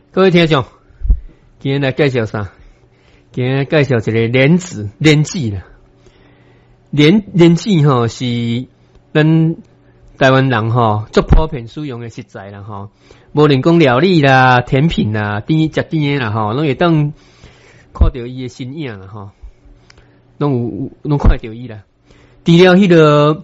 各位听众，今天来介绍啥？今天介绍一个莲子啦。莲子吼是咱台湾人吼足普遍使用的食材啦吼，无论讲料理啦、甜品啦、食甜的啦吼，拢会当看到伊的身影啦吼，拢看到伊啦。除了迄个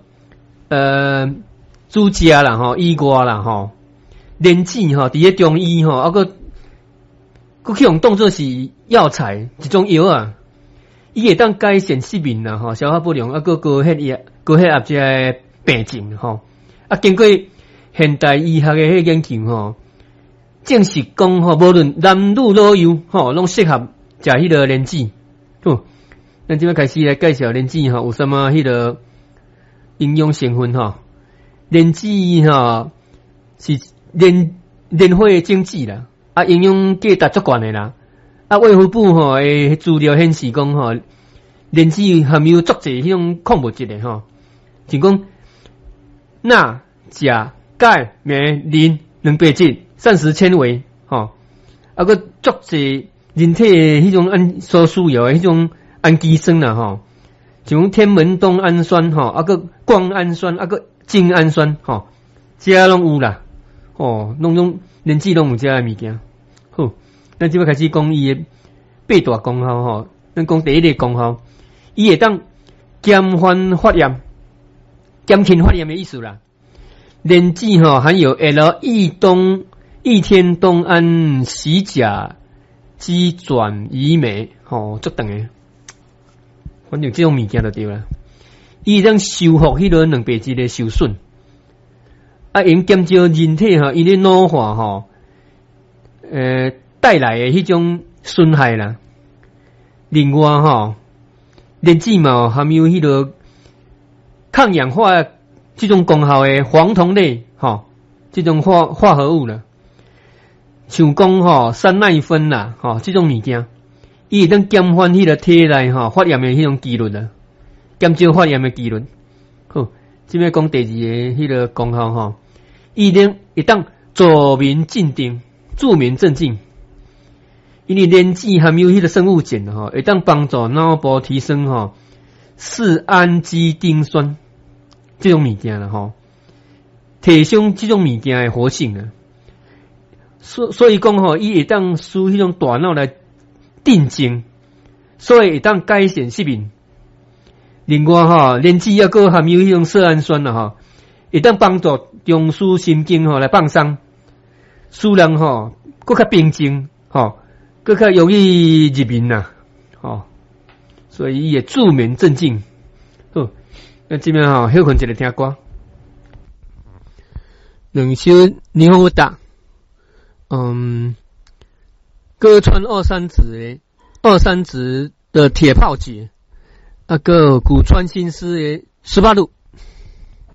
煮食啦吼、以外啦吼，莲子吼伫咧中医吼，啊个去用当作是药材一种药啊，伊会当改善失眠啦吼、消化不良啊个高血压这个病症吼。啊，经过现代医学的迄研究吼，证实讲吼，无论男女老幼吼，拢适合食迄个莲子。咱即摆开始来介绍莲子吼，有什么迄个营养成分吼？莲子吼是莲花的种子啦。啊，营养价值足悬的啦！啊，卫福部吼诶资料显示讲吼，莲子含有足侪迄种矿物质的吼，像讲钠、钾、钙、镁、磷、蛋白质、膳食纤维吼，啊个足侪人体的迄种所需要的迄种氨基酸啦吼，像天门冬氨酸吼，啊个胱氨酸，啊个精氨酸吼，这拢有啦，拢莲子拢有这物件。好，咱即摆开始讲伊的八大功效吼。咱讲第一个功效，伊会当减缓发炎、减轻发炎的意思啦。莲子吼含有 L-异天冬胺硒甲基转移酶吼，足长诶。反正这种物件就对啦。伊会当修复迄个蛋白质的受损，啊，用减少人体吼伊咧老化吼。带来的迄种损害啦。另外吼，莲子嘛含有迄个抗氧化这种功效的黄酮类吼，这种化合物啦，像讲吼山奈酚啦吼，这种物件，伊会当减缓迄个体内吼发炎的迄种几率啦，减少发炎的几率。好，这边讲第二个迄个功效吼，伊会当助眠镇定。助眠镇静，因为莲子含有迄个生物碱吼，会当帮助脑部提升吼四氨基丁酸这种物件啦吼，提升这种物件的活性啦。所以讲吼，伊会当使迄种大脑来定静，所以会当改善失眠。另外吼，莲子还佫含有迄种色氨酸啦吼，会当帮助中枢神经吼来放松。使人吼更较平静，吼更较容易入眠啦，吼，所以伊会助眠镇静。好，那这边吼休困一个听歌，两首霓虹达，歌川二三子的铁炮节，那个古川新司的18路。